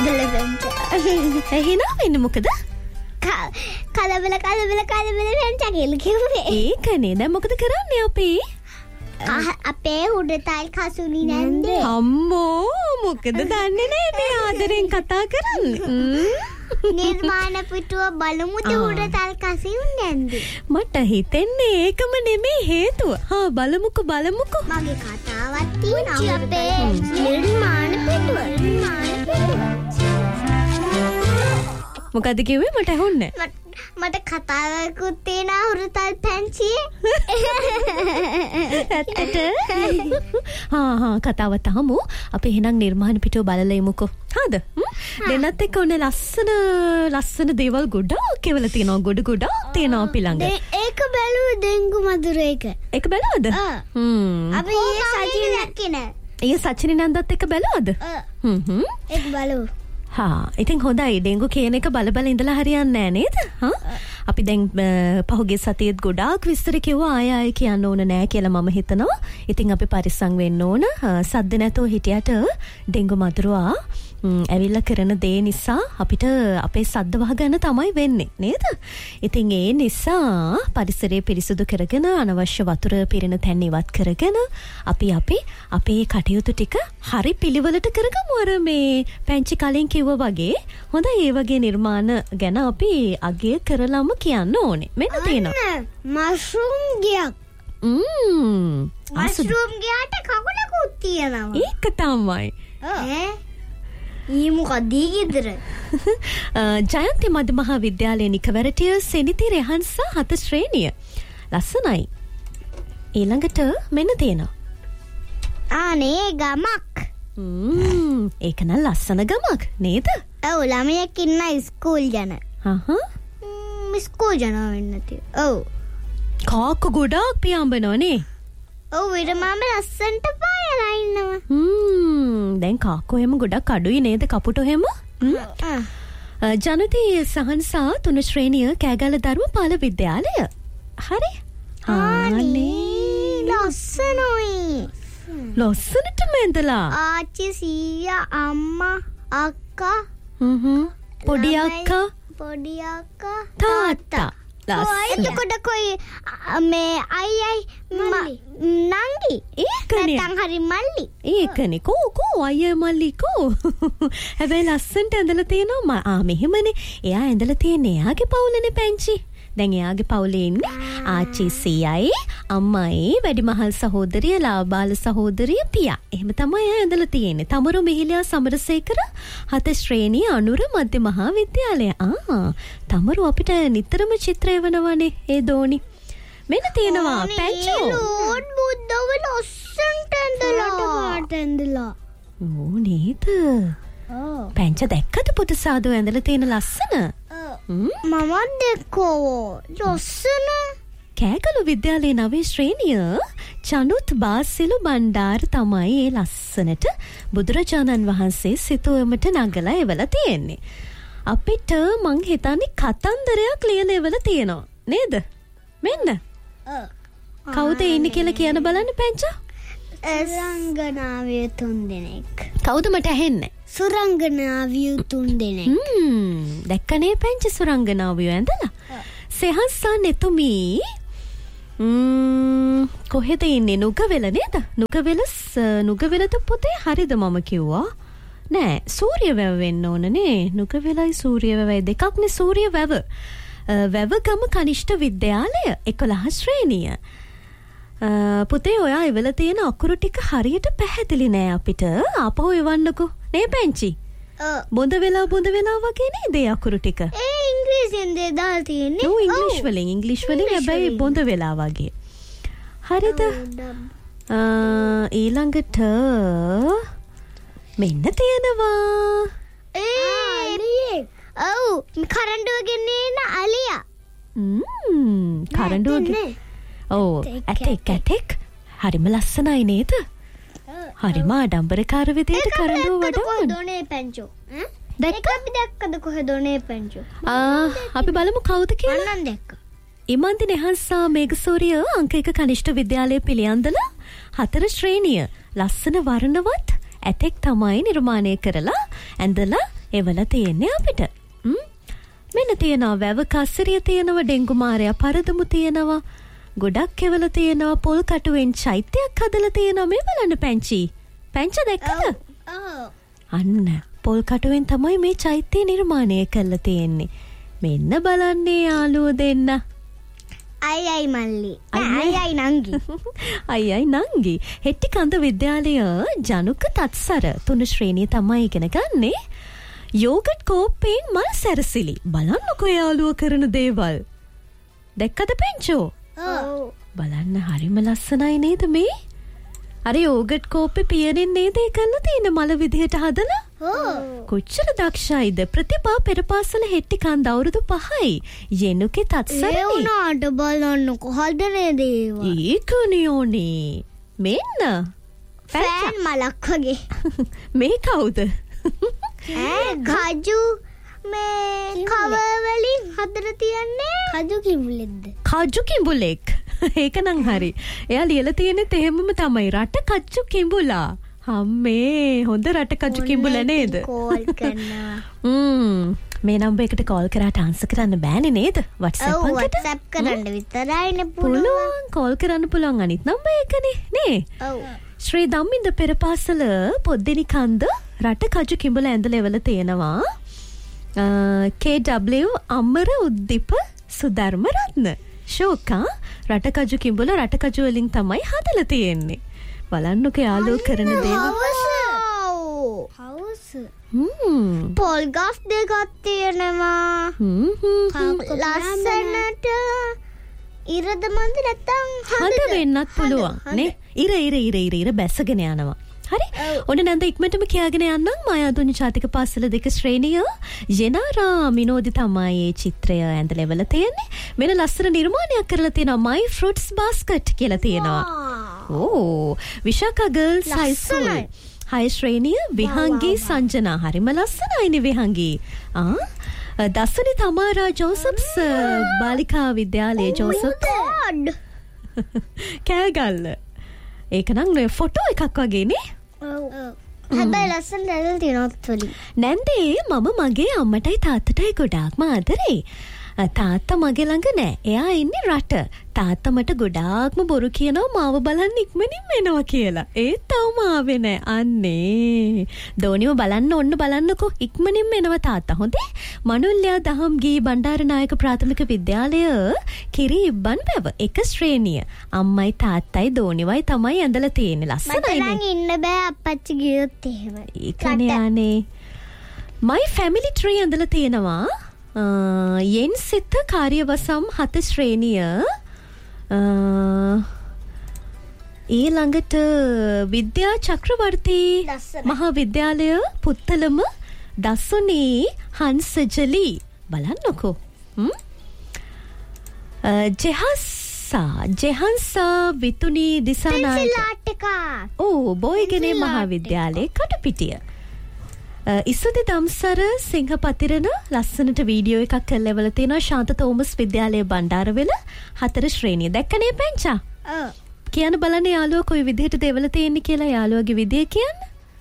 එහෙනම් වෙන්නේ මොකද? කලබල පැංචා කියලා කිව්වේ. ඒකනේ. දැන් මොකද කරන්නේ අපි? අපේ උඩතල් කසුනි නැන්ද? අම්මෝ මොකද දන්නේ නැහැ මේ ආදරෙන් කතා කරන්නේ. නිර්මාණ පිටුව බලමුද උඩතල් කසුනි නැන්ද? මට හිතෙන්නේ ඒකම නෙමෙයි හේතුව. බලමුකෝ. මගේ කතාවක් තියෙනවා අපේ නිර්මාණ පිටුව. මොකද කිව්වේ මට ඇහුන්නේ? මට කතාවකුත් තියෙනවා උඩතල් පැංචියේ. ඇත්තට? කතාව තහමු. අපි එහෙනම් නිර්මාණ පිටුව බලලා ඉමුකෝ. හරිද? දෙන්නත් එක්ක ඔන්න ලස්සන දේවල් ගොඩක් කියලා තියෙනවා. ගොඩක් තියෙනවා අපි ළඟ. ඒක බැලුවේ ඩෙන්ගු මදුර එක. ඒක බැලුවද? අපි ඊයේ සචින ඊයේ සචින නන්දත් එක්ක බැලුවද? ඒක බලමු. ඉතින් හොඳයි. ඩෙන්ගු කියන එක බල ඉඳලා හරියන්නේ නැහැ නේද? අපි දැන් පහුගිය සතියේත් ගොඩාක් විස්තර කිව්වා. ආයෙ කියන්න ඕන නෑ කියලා මම හිතනවා. ඉතින් අපි පරිස්සම් වෙන්න ඕන. සද්ද නැතුව හිටියට ඩෙන්ගු මදුරුවා ඇවිල්ලා කරන දේ නිසා අපිට අපේ සද්ද වහගන්න තමයි වෙන්නේ නේද? ඉතින් ඒ නිසා පරිසරය පිරිසුදු කරගෙන අනවශ්‍ය වතුර පිරෙන තැන් ඉවත් කරගෙන අපි අපේ කටයුතු ටික හරි පිළිවෙලට කරගමු. අර මේ පැංචි කලින් කිව්වා වගේ හොඳයි. ඒ වගේ නිර්මාණ ගැන අපි අගය කරලම කියන්න ඕනේ. මෙන්න තියෙනවා. මෂ්රූම් ගියක්. මෂ්රූම් ගියාට කකුලකුත් තියෙනවා. ඒක තමයි. මොකක්ද ගෙදර? ජයන්ති මධ්‍ය මහා විද්‍යාලයේ නිකවැරටිය සෙනිති රෙහන් සහ 7 ශ්‍රේණිය. ලස්සනයි. ඊළඟට මෙන්න තියෙනවා. අනේ ගමක්. ඒක නම් ලස්සන ගමක් නේද? ඔව් ළමයෙක් ඉන්න ස්කූල් යන. ස්කූල් යනවා වෙන්න තියෙනවා. ඔව්. කාක්ක ගොඩාක් පියාඹනවනේ. ඔව් විරමාම ලස්සන්ට පායලා ඉන්නවා. දැන් කාක්කෝ එහෙම ගොඩක් අඩුයි නේද කපුටෝ එහෙම? ජනති සහන්සා 3 ශ්‍රේණිය කෑගල්ල ධර්මපාල විද්‍යාලය. හරි? අනේ ලස්සනයි. ලස්සනට මෙන්දලා. ආච්චි සීයා අම්මා අක්කා. පොඩි අක්කා තාත්තා. එතකොට කොයි මේ අයියයි නංගි ඒකනේ. නැත්නම් හරි මල්ලි. ඒකනේ කෝ අයියා මල්ලි කෝ. හැබැයි ලස්සනට ඇඳලා තියෙනවා. මෙහෙමනේ. එයා ඇඳලා තියෙන්නේ එයාගේ පවුලනේ පැංචි. දැන් එයාගේ පවුලේ ඉන්නේ ආච්චි සීයයි අම්මයි වැඩිමහල් සහෝදරිය ලාබාල සහෝදරිය පියා. එහෙම තමයි එයා ඇඳලා තියෙන්නේ. තමරු මිහිලියා සමරසේකර 7 ශ්‍රේණිය අනුර මධ්‍ය මහා විද්‍යාලය. තමරු අපිට නිතරම චිත්‍රය වෙනවනේ ඒ දෝනි. මෙන්න තියෙනවා පැංචෝ. ලෝඩ් බුද්ධව ලස්සනට ඇඳලා. ඕ නේද? පැංච දැක්කද පුතසාදු ඇඳලා තියෙන ලස්සන? මම දැක්කෝ ලස්සන. කෑගලු විද්‍යාලයේ 9 ශ්‍රේණිය චනුත් බාසිලු බණ්ඩාර තමයි ඒ ලස්සනට බුදුරජාණන් වහන්සේ සිතුවමට නගලා එවලා තියෙන්නේ. අපිට මං හිතන්නේ කතන්දරයක් ලියලා එවලා තියෙනවා නේද? මෙන්න. කවුද ඉන්නේ කියලා කියන බලන්න පැංචා. සුරංගනාවිය 3 දෙනෙක්. කවුද මට ඇහෙන්නේ? සුරංගනාවිය 3 දෙනෙක්. දැක්කනේ පැංචි සුරංගනාවිය ඇඳලා. සෙහස්සා නෙතුමී කොහෙද ඉන්නේ? නුගවෙල නේද? නුගවෙලද පුතේ? හරිද මම කිව්වා? නෑ සූර්යවැව වෙන්න ඕන නේ. නුගවෙලයි සූර්යවැවයි දෙකක්නේ. සූර්යවැව වැවගම කනිෂ්ඨ විද්‍යාලය 11 ශ්‍රේණිය. පුතේ ඔයා එවලා තියෙන අකුරු ටික හරියට පැහැදිලි නෑ අපිට. ආපහු එවන්නකෝ නේ පැංචි. බොඳ වෙලා වගේ නේද ඒ අකුරු ටික? ඒ ඉංග්‍රීසියෙන් දාලා තියෙන්නේ. ඔව් ඉංග්‍රීසි වලින් හැබැයි බොඳ වෙලා වගේ. හරිද? ඊළඟට මෙන්න තියෙනවා. ඔව් කරඬුව ගෙන්නන අලියා. කරඬුව. ඔව් ඇටෙක්. හරිම ලස්සනයි නේද? හරිම ආඩම්බරකාර විදියට කරඬුව වඩවන. දොනේ පැංචෝ. දැක්කද කොහෙද දොනේ පැංචෝ? අපි බලමු කවුද කියලා. මම දැක්කා. ඉමන්ති නෙහන්සා මේඝසූරිය අංක 1 කනිෂ්ඨ විද්‍යාලයේ පිළියන්දල 4 ශ්‍රේණිය ලස්සන වර්ණවත් ඇටෙක් තමයි නිර්මාණය කරලා ඇඳලා එවල තියෙන්නේ අපිට. මෙන්න තියෙනවා වැව කස්සරිය තියෙනවා, ඩෙංගු මාරයා පරදමු තියෙනවා, ගොඩක් එවල තියෙනවා, පොල් කටුවෙන් චෛත්‍යයක් හදලා තියෙනවා. මේ බලන්න පැංචි. පැංච දැක්කද? අන්න පොල් කටුවෙන් තමයි මේ චෛත්‍ය නිර්මාණය කරලා තියෙන්නේ. මෙන්න බලන්නේ යාළුවෝ දෙන්න. අයියයි මල්ලි. අයියයි නංගි. අයියයි නංගි. හෙට්ටිකන්ද විද්‍යාලය ජනුක තත්සර 3 ශ්‍රේණිය තමයි ඉගෙන ගන්නේ. යෝගට් කෝප්පෙන් මල් සැරසිලි. බලන්නකෝ යාළුවෝ කරන දේවල්. දැක්කද පැංචෝ? බලන්න හරිම ලස්සනයි නේද මේ? අර යෝගට් කෝප්පේ පියනෙන් නේද ඒ කරලා තියෙන මල විදිහට හදලා? කොච්චර දක්ෂයිද? ප්‍රතිපා පෙරපාසල හෙට්ටිකන්ද අවුරුදු 5යි. යෙනුකේ තත්සරනේ. ඒ උනාට බලන්නකෝ හදනේ දේවල්. ඒකනේ ඕනේ. මෙන්න ෆෑන් මලක් වගේ. මේ කවුද? කජු මේ කවර් වලින් හදලා තියන්නේ කජු කිඹුලෙක්ද? කජු කිඹුලෙක්. ඒක නම් හරි. එයා ලියලා තියෙනෙත් එහෙමම තමයි. රට කජු කිඹුලා. අම්මේ හොඳ රට කජු කිඹුලා නේද? කෝල් කරනවා. මේ නම්බර් එකට කෝල් කරාට ආන්සර් කරන්න බෑනේ නේද? WhatsApp එකට. WhatsApp කරන්න විතරයිනේ පුළුවන්. කෝල් කරන්න පුළුවන් අනිත් නම්බර් එකනේ නේ. ඔව්. ශ්‍රී ධම්මින්ද පෙරපාසල පොද්දෙනි කන්ද රට කජු කිඹුලා ඇඳලා එවල තියෙනවා. KW අමර උද්දීප සුධර්ම රත්න ශෝකා රට කජු කිඹුලා රට කජු වලින් තමයි හදලා තියෙන්නේ. බලන්නකෝ යාළුවෝ කරන දේවල්. හවුස්. පොල් ගස් දෙකක් තියෙනවා. ලස්සනට ඉරද මන්ද නැත්තම් හද වෙන්නත් පුළුවන් නේ. ඉර බැසගෙන යනවා. හරි. ඔන්න නැන්ද ඉක්මනටම කියාගෙන යන්නම් මායාදුඤ්ඤ ජාතික පාසල 2 ශ්‍රේණිය ජෙනාරා මිනෝදි තමයි මේ චිත්‍රය ඇඳලා එවලා තියෙන්නේ. මෙන්න ලස්සන නිර්මාණයක් කරලා තියෙනවා My Fruits Basket කියලා තියෙනවා. ඕ විශාඛා ගර්ල්ස් හයි ස්කූල් 6 ශ්‍රේණිය විහංගී සංජනා. හරිම ලස්සනයිනේ විහංගී. දසුනි තමාරා ජෝසප්ස් බාලිකා විද්‍යාලයේ ජෝසප් කෑගල්ල. ඒක නම් ෆොටෝ එකක් වගේ නේ. හැබැයි ලස්සන දැල්ල තියෙනවා තුලි. නැන්දේ මම මගේ අම්මටයි තාත්තටයි ගොඩාක්ම ආදරේ. තාත්තා මගේ ළඟ නෑ. එයා ඉන්නේ රට. තාත්තා මට ගොඩාක්ම බොරු කියනවා මාව බලන්න ඉක්මනින් එනවා කියලා. ඒත් තවම ආවේ නෑ. අන්නේ. දෝනිව බලන්න ඔන්න බලන්නකෝ. ඉක්මනින් එනවා තාත්තා. හොඳේ. මනුල්‍යා දහම් ගී බණ්ඩාරනායක ප්‍රාථමික විද්‍යාලය කිරි ඉබ්බන් බව 1 ශ්‍රේණිය. අම්මයි තාත්තයි දෝනිවයි තමයි ඇඳලා තියෙන්නේ. ලස්සනයි නේ. මට ඉන්න බෑ අප්පච්චි ගියොත් එහෙම. ඒකනේ අනේ. My family tree ඇඳලා තියෙනවා. යෙන් සිත කාර්යවසම් 7 ශ්‍රේණිය. ඊළඟට විද්‍යා චක්‍රවර්ති මහාවිද්‍යාලය පුත්තලම දසුනී හංසජලි. බලන්නකෝ. ජෙහන්සා විතුනී දිසානායක. බෝයිගනේ මහාවිද්‍යාලයේ කටුපිටිය. ඉසුදි දම්සර සිංහපතිරණ ලස්සනට වීඩියෝ එකක් කරලවල තියෙනවා. ශාන්ත තෝමස් විද්‍යාලය බණ්ඩාරවෙල 4 ශ්‍රේණිය. දැක්කනේ පැංචා? කියන්න බලන්න යාළුවා කොයි විදිහට දේවල තියෙන්නේ කියලා. යාළුවාගේ විදිය කියන්න.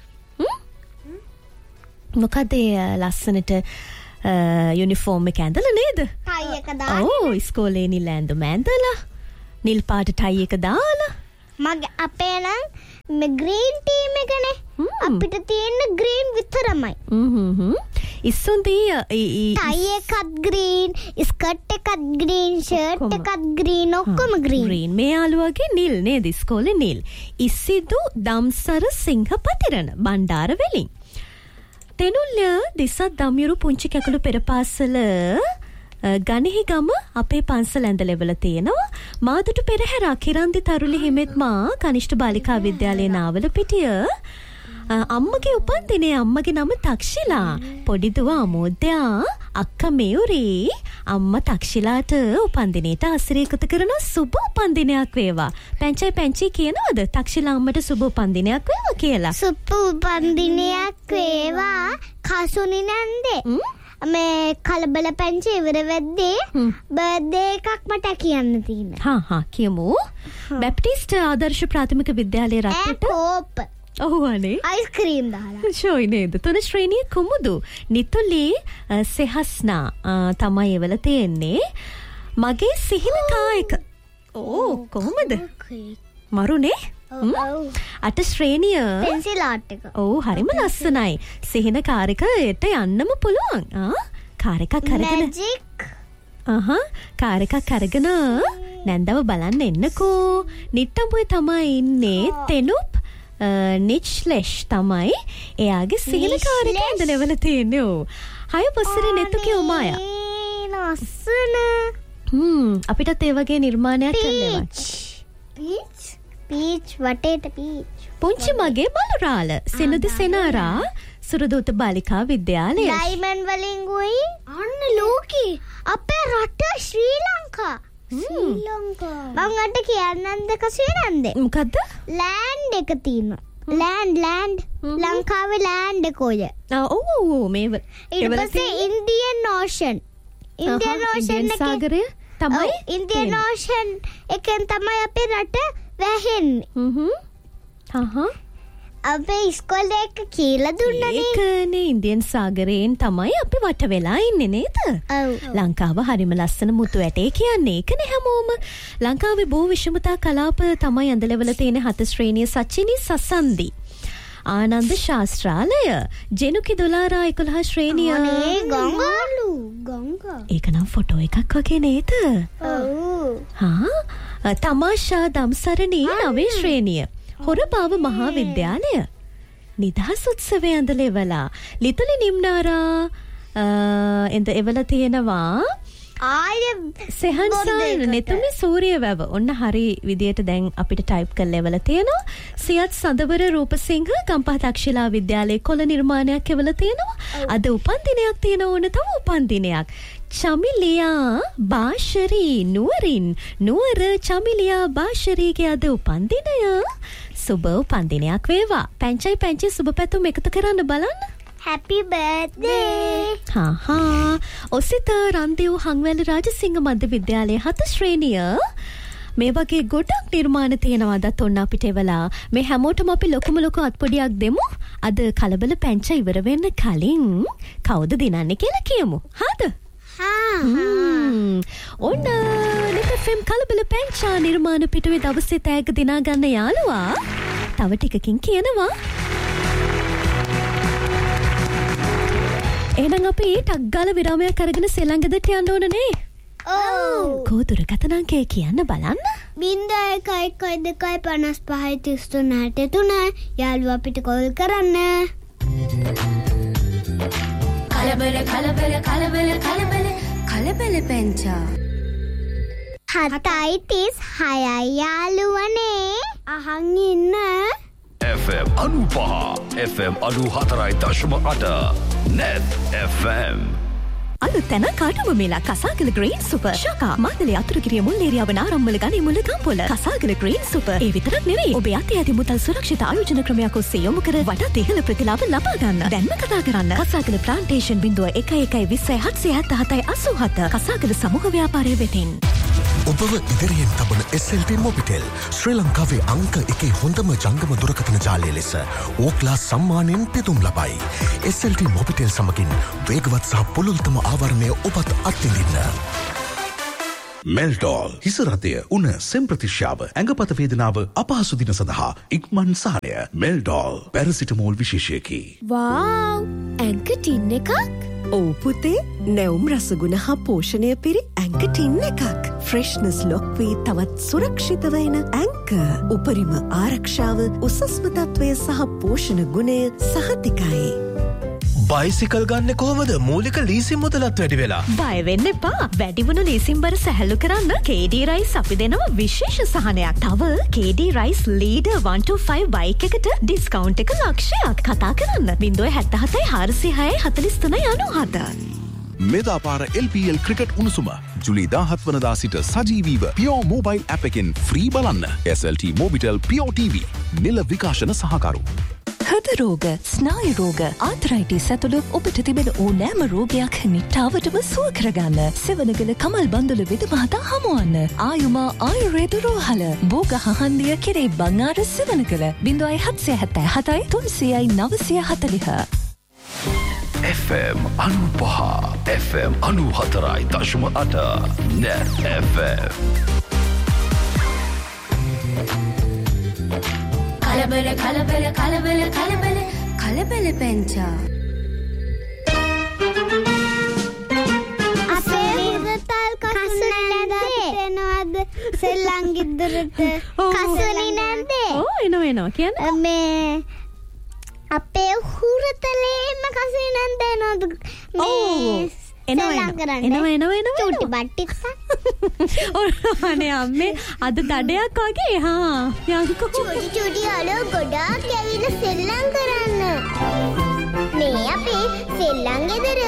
මොකද ලස්සනට යුනිෆෝම් එක ඇඳලා නේද? ටයි එක දාලා. ඉස්කෝලේ නිල් ඇඳුම ඇඳලා නිල් පාට ටයි එක දාලා. මගේ අපේ නම් මේ ග්‍රීන් ටීම් එකනේ. අපිට තියෙන ග්‍රීන් විතරමයි. ඉස්සුන්දී ටයි එකත් ග්‍රීන්, ස්කර්ට් එකත් ග්‍රීන්, ෂර්ට් එකත් ග්‍රීන්, ඔක්කොම ග්‍රීන්. මේ යාළුවාගේ නිල් නේද? ඉස්කෝලේ නිල්. ඉසිදු දම්සර සිංහපතිරණ බණ්ඩාරවෙලින්. තෙනුල්‍ය දිසත් දම්යුරු පුංචි කැකුළු පෙරපාසල ගණිහිගම අපේ පන්සල ඇඳලෙවල තියෙනවා. මාදුටු පෙරහැර කිරන්දි තරුලි හිමෙත්මා කනිෂ්ඨ බාලිකා විද්‍යාලයේ නාවල පිටිය. අම්මගේ උපන්දිනේ. අම්මගේ නම තක්ෂිලා. පොඩි දුව අමෝද්‍යා අක්කා මෙයුරි අම්මා තක්ෂිලාට උපන්දිනේට ආශිර්වාද කරන සුබ උපන්දිනයක් වේවා. පැංචි කියනවද තක්ෂිලා අම්මට සුබ උපන්දිනයක් වේවා කියලා? සුබ උපන්දිනයක් වේවා කසුනි නැන්දේ. මේ කලබල පැංචි ඉවර වෙද්දී බර්ත්ඩේ එකක් මට කියන්න තියෙනවා. කියමු. බැප්ටිස්ට් ආදර්ශ ප්‍රාථමික විද්‍යාලයේ රටට ඔව් අනේ. අයිස්ක්‍රීම් දාලා. ෂෝයි නේද? 3 ශ්‍රේණිය කුමුදු. නිතුලි සෙහස්නා තමයි එවල තියෙන්නේ. මගේ සිහින කායක. ඕ කොහොමද? මරුනේ? අට ශ්‍රේණිය පෙන්සිල් ආර්ට් එක. ඔව් හරිම ලස්සනයි. සිහින කාර්යකට යන්නම පුළුවන්. කාර් එකක් අරගෙන මැජික්. කාර් එකක් අරගෙන නැන්දව බලන්න එන්නකෝ. නිට්ටඹුවේ තමයි ඉන්නේ. තෙනුප් නිච්ලෙෂ් තමයි එයාගේ සිහින කාර් එක ඇඳලවල තියෙන්නේ. ඔව්. හය පස්සරේ නෙතු කියෝ මායා. ලස්සන. අපිටත් ඒ වගේ නිර්මාණයක් කරන්න. පීච් වටේට පීච්. පුංචි මගේ බලුරාල සෙනදි සෙනාරා සුරදූත බාලිකා විද්‍යාලය. ඩයිමන්ඩ් වලින් ගොයි අන්න ලෝකේ අපේ රට ශ්‍රී ලංකා. ශ්‍රී ලංකා. මම අද කියන්නන්ද කසිනන්ද? මොකද්ද? ලෑන්ඩ් එක තියෙනවා. ලෑන්ඩ් ලංකාවේ ලෑන්ඩ් එක ඔය. ඔව් මේව. ඊට පස්සේ ඉන්දියන් ඕෂන්. ඉන්දියන් ඕෂන් සාගරය තමයි. ඉන්දියන් ඕෂන් එකෙන් තමයි අපේ රට වැහෙන්නේ. අපේ ඉස්කෝලේ එක කියලා දුන්නනේ. ඒකනේ ඉන්දියන් සාගරයෙන් තමයි අපි වට වෙලා ඉන්නේ නේද? ඔව්. ලංකාව හරිම ලස්සන මුතු ඇටේ කියන්නේ ඒකනේ හැමෝම. ලංකාවේ බෝ විෂමතා කලාප තමයි ඇඳලවල තියෙන 7 ශ්‍රේණිය සචිනි සසන්දි. ආනන්ද ශාස්ත්‍රාලය ජෙනුකි දොලාරා 11 ශ්‍රේණිය. අනේ ගංගා. ඒක නම් ෆොටෝ එකක් වගේ නේද? ඔව්. තමාෂා දම්සරණී 9 ශ්‍රේණිය. හොරපාව මහා විද්‍යාලය. නිදහස් උත්සවය ඇඳලෙවලා. ලිතුලි නිම්නාරා එඳ එවල තියෙනවා. සෙහන්සා නෙතුමි සූරිය වැව. ඔන්න හරි විදියට දැන් අපිට ටයිප් කරලා එවල තියෙනවා. සියත් සඳවර රූපසිංහ ගම්පහ තක්ෂිලා විද්‍යාලයේ කොළ නිර්මාණයක් එවල තියෙනවා. අද උපන්දිනයක් තියෙන ඕන තව උපන්දිනයක්. චමිලියා බාෂරී නුවර චමිලියා බාෂරීගේ අද උපන්දිනය. සුබ උපන්දිනයක් වේවා. පැංචි සුබ පැතුම් එකතු කරන්න බලන්න. Happy birthday. ඔසිත රන්දිව් හංවැලි රාජසිංහ මධ්‍ය විද්‍යාලයේ 7 ශ්‍රේණිය. මේ වගේ ගොඩක් නිර්මාණ තියෙනවාදත් ඔන්න අපිට එවලා. මේ හැමෝටම අපි ලොකු අත්පොඩියක් දෙමු. අද කලබල පැංච ඉවර වෙන්න කලින් කවුද දිනන්නේ කියලා කියමු. හරිද? ඔන්න නෙතෆෙම් කලබල පැංචා නිර්මාණ පිටුවේ දවසේ තෑග්ග දිනා ගන්න යාළුවා තව ටිකකින් කියනවා. එහෙනම් අපි ටක් ගාලා විරාමයක් අරගෙන සෙලංගදට යන්න ඕනනේ. ඔව්. කෝ දුරකථන අංකය කියන්න බලන්න. 01125533 යාළුවා අපිට කෝල් කරන්න. කලබල පැංචා. 7:36 යාළුවනේ අහන් ඉන්න. FM 95 FM 94.8 Net FM. අලුත් තැන කාටම මේලා කසාගල ග්‍රීන් සුපර් ශාකා මාදලේ අතුරුගිරිය මුල් ඒරියාව නාරම්මල ගනේ මුල ගම්පොළ කසාගල ග්‍රීන් සුපර් ඒ විතරක් නෙවෙයි ඔබේ අතේ ඇති මුදල් සුරක්ෂිත ආයෝජන ක්‍රමයක් ඔස්සේ යොමු කර වඩාත් ඉහළ ප්‍රතිලාභ ලබා ගන්න. දැන්ම කතා කරන්න කසාගල ප්ලාන්ටේෂන් 0112078787 කසාගල සමූහ ව්‍යාපාරය වෙතින්. ඔබව ඉදිරියෙන් තබන SLT මොබිටෙල් ශ්‍රී ලංකාවේ අංක 1 හොඳම ජංගම දුරකථන ජාලය ලෙස ඕක්ලා සම්මානයෙන් පිදුම් ලබයි. SLT මොබිටෙල් සමගින් වේගවත් සහ පුළුල්තම ආවරණය ඔබත් අත්විඳින්න. මෙල්ඩෝල් හිස රතය උණ සෙම් ප්‍රතිශ්‍යාව ඇඟපත වේදනාව අපහසු දින සඳහා ඉක්මන් සහනය. මෙල්ඩෝල් පැරසිටමෝල් විශේෂයකි. වාව් ඇඟටින් එකක්. ඔව් පුතේ නැවුම් රසගුණ හා පෝෂණය පිරි ඇංකටින් එකක්. ෆ්‍රෙෂ්නස් ලොක් වී තවත් සුරක්ෂිත වෙන ඇංක. උපරිම ආරක්ෂාව උසස්ම තත්වය සහ පෝෂණ ගුණය සහතිකයි. බයිසිකල් ගන්න කොහොමද? මූලික ලීසින් මුදලත් වැඩි වෙලා. බය වෙන්න එපා. වැඩි වුණු ලීසින් බර සැහැල්ලු කරන්න KD රයිස් අපි දෙනවා විශේෂ සහනයක්. තව KD රයිස් ලීඩර් 125 බයික් එකට ඩිස්කවුන්ට් එක ලක්ෂයක්. කතා කරන්න 077 406 43 97. මෙදාපාර LPL ක්‍රිකට් උණුසුම ජුලි 17 වනදා සිට සජීවීව පියෝ මොබයිල් ඇප් එකෙන් ෆ්‍රී බලන්න. SLT මොබිටෙල් පියෝ TV නිල විකාශන සහකරු. හෘද රෝග, ස්නායු රෝග, ආතරයිටිස් ඇතුළු ඔබට තිබෙන ඕනෑම රෝගයක් නිට්ටාවටම සුව කරගන්න සෙවණගල කමල් බන්දුල විද මහතා හමුවන්න. ආයුමා ආයුර්වේද රෝහල බෝග හහන්දිය කෙරේ බංආර Sevanagala 0777 300 940. FM 95 FM 94.8 Net FM. කලබල කලබල කලබල කලබල කලබල පැංචා. අපේ හුරතල් කසුනේ නැද්ද? සෙල්ලම් ගිද්දරට කසුනේ නැද්ද? ඕ එනවා කියන්නේ මේ අපේ හුරතලේම කසුනේ නැද්ද නේද? එනවා චුටි බට්ටිත් අනේ අම්මේ අද දඩයක් වගේ හා යන්කෝ චුටි අලෝ ගොඩාක් ඇවිල්ලා සෙල්ලම් කරන්න මේ අපේ සෙල්ලම් ගෙදර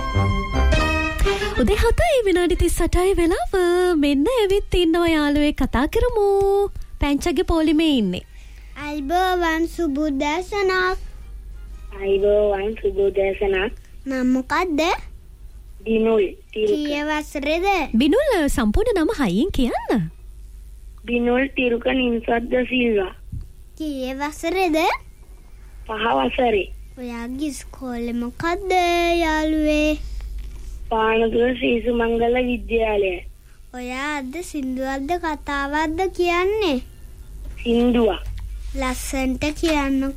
උදේ 7යි විනාඩි 38යි වෙලාව මෙන්න ඇවිත් ඉන්නවා යාළුවෙක් කතා කරමු පැංචගේ පොලිමේ ඉන්නේ අයිබෝවන් සුබෝදෑසනක් නම් මොකද්ද බිනුල් කීය වසරේද බිනුල් සම්පූර්ණ නම හයියෙන් කියන්න බිනුල් තිරුක නින්සද්ද සිල්වා කීය වසරේද 5 වසරේ ඔයාගේ ඉස්කෝලේ මොකද්ද යාළුවේ පානදුර ශ්‍රී සුමංගල විද්‍යාලය ඔයා අද සින්දුවක්ද කතාවක්ද කියන්නේ සින්දුවක් ලස්සන්ට කියන්න